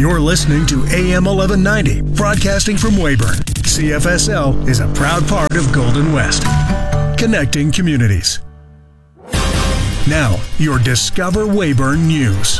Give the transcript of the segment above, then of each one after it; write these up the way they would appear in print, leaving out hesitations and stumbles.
You're listening to AM 1190, broadcasting from Weyburn. CFSL is a proud part of Golden West, connecting communities. Now, your Discover Weyburn News.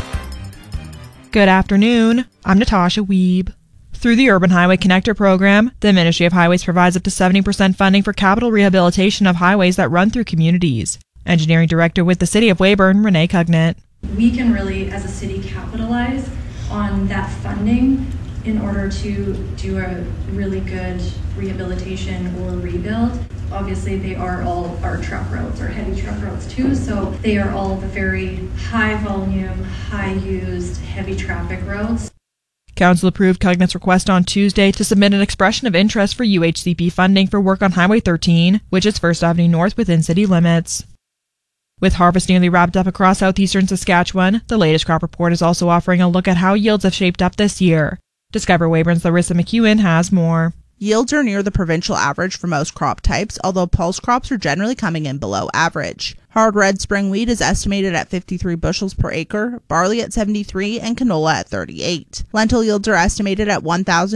Good afternoon. I'm Natasha Wiebe. Through the Urban Highway Connector program, the Ministry of Highways provides up to 70% funding for capital rehabilitation of highways that run through communities. Engineering Director with the City of Weyburn, Renee Cugnett. We can really, as a city, capitalize on that funding in order to do a really good rehabilitation or rebuild. Obviously, they are all our truck roads, our heavy truck roads too, so they are all the very high volume, high used, heavy traffic roads. Council approved Cugnett's request on Tuesday to submit an expression of interest for UHCP funding for work on Highway 13, which is 1st Avenue North within city limits. With harvest nearly wrapped up across southeastern Saskatchewan, the latest crop report is also offering a look at how yields have shaped up this year. Discover Weyburn's Larissa McEwen has more. Yields are near the provincial average for most crop types, although pulse crops are generally coming in below average. Hard red spring wheat is estimated at 53 bushels per acre, barley at 73, and canola at 38. Lentil yields are estimated at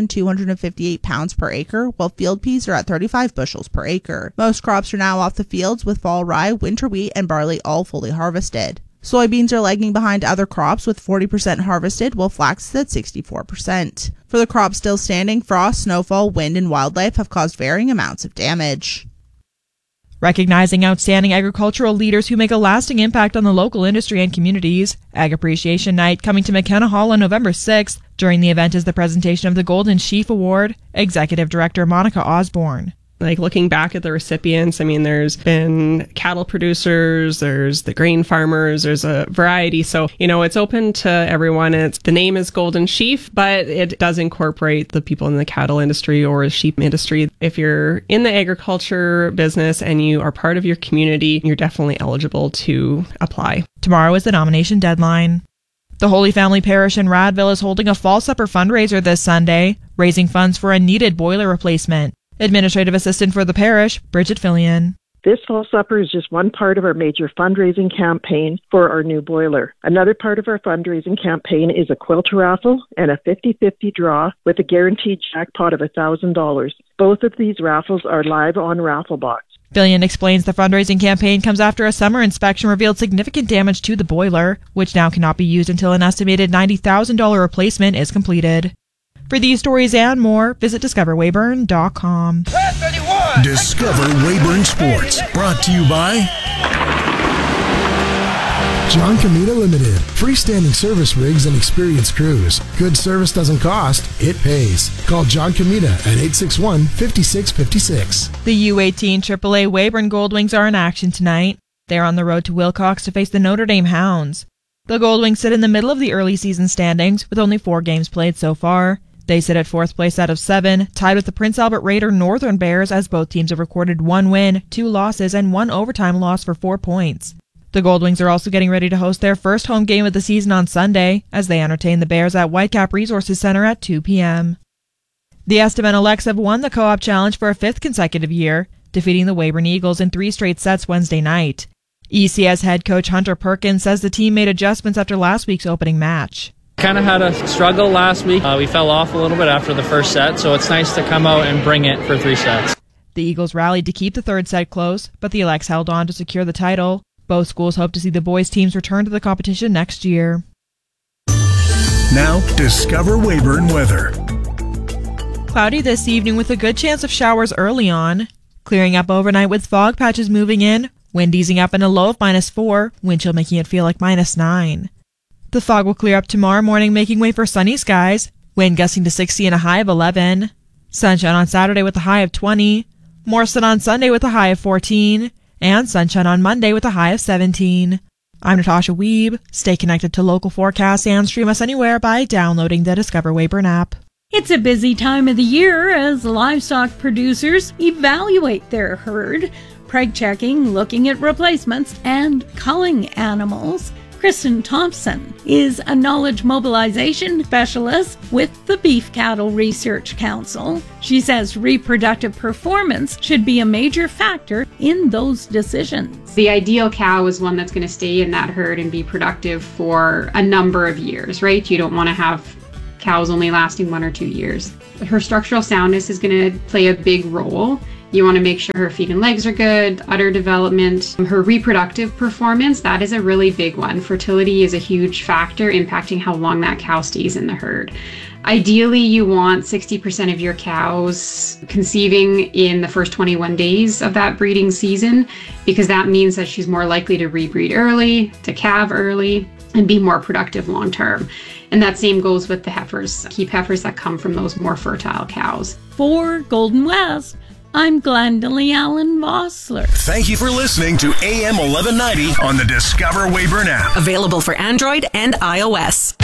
1,258 pounds per acre, while field peas are at 35 bushels per acre. Most crops are now off the fields, with fall rye, winter wheat, and barley all fully harvested. Soybeans are lagging behind other crops with 40% harvested, while flax is at 64%. For the crops still standing, frost, snowfall, wind, and wildlife have caused varying amounts of damage. Recognizing outstanding agricultural leaders who make a lasting impact on the local industry and communities, Ag Appreciation Night coming to McKenna Hall on November 6th. During the event is the presentation of the Golden Sheaf Award. Executive Director Monica Osborne. Like, looking back at the recipients, I mean, there's been cattle producers, there's the grain farmers, there's a variety. So, it's open to everyone. The name is Golden Sheaf, but it does incorporate the people in the cattle industry or sheep industry. If you're in the agriculture business and you are part of your community, you're definitely eligible to apply. Tomorrow is the nomination deadline. The Holy Family Parish in Radville is holding a Fall Supper fundraiser this Sunday, raising funds for a needed boiler replacement. Administrative Assistant for the parish, Bridget Fillion. This Fall Supper is just one part of our major fundraising campaign for our new boiler. Another part of our fundraising campaign is a quilter raffle and a 50-50 draw with a guaranteed jackpot of $1,000. Both of these raffles are live on Rafflebox. Fillion explains the fundraising campaign comes after a summer inspection revealed significant damage to the boiler, which now cannot be used until an estimated $90,000 replacement is completed. For these stories and more, visit discoverweyburn.com. Discover Weyburn Sports, brought to you by John Comita Limited. Freestanding service rigs and experienced crews. Good service doesn't cost, it pays. Call John Comita at 861-5656. The U18 AAA Weyburn Goldwings are in action tonight. They're on the road to Wilcox to face the Notre Dame Hounds. The Goldwings sit in the middle of the early season standings with only 4 games played so far. They sit at 4th place out of 7, tied with the Prince Albert Raider Northern Bears, as both teams have recorded 1 win, 2 losses, and 1 overtime loss for 4 points. The Goldwings are also getting ready to host their first home game of the season on Sunday, as they entertain the Bears at Whitecap Resources Center at 2 p.m. The Estevan Elects have won the Co-op Challenge for a 5th consecutive year, defeating the Weyburn Eagles in 3 straight sets Wednesday night. ECS head coach Hunter Perkins says the team made adjustments after last week's opening match. Kind of had a struggle last week. We fell off a little bit after the first set, so it's nice to come out and bring it for 3 sets. The Eagles rallied to keep the 3rd set close, but the Elects held on to secure the title. Both schools hope to see the boys' teams return to the competition next year. Now, Discover Weyburn weather. Cloudy this evening with a good chance of showers early on. Clearing up overnight with fog patches moving in. Wind easing up in a low of -4, wind chill making it feel like -9. The fog will clear up tomorrow morning, making way for sunny skies, wind gusting to 60 and a high of 11. Sunshine on Saturday with a high of 20. More sun on Sunday with a high of 14. And sunshine on Monday with a high of 17. I'm Natasha Wiebe. Stay connected to local forecasts and stream us anywhere by downloading the Discover Weyburn app. It's a busy time of the year as livestock producers evaluate their herd, preg checking, looking at replacements, and culling animals. Kristen Thompson is a knowledge mobilization specialist with the Beef Cattle Research Council. She says reproductive performance should be a major factor in those decisions. The ideal cow is one that's going to stay in that herd and be productive for a number of years, right? You don't want to have cows only lasting 1 or 2 years. Her structural soundness is going to play a big role. You want to make sure her feet and legs are good, udder development, her reproductive performance, that is a really big one. Fertility is a huge factor impacting how long that cow stays in the herd. Ideally, you want 60% of your cows conceiving in the first 21 days of that breeding season, because that means that she's more likely to rebreed early, to calve early, and be more productive long term. And that same goes with the heifers, keep heifers that come from those more fertile cows. For Golden West, I'm Glendalee Allen Vossler. Thank you for listening to AM 1190 on the Discover Weyburn app. Available for Android and iOS.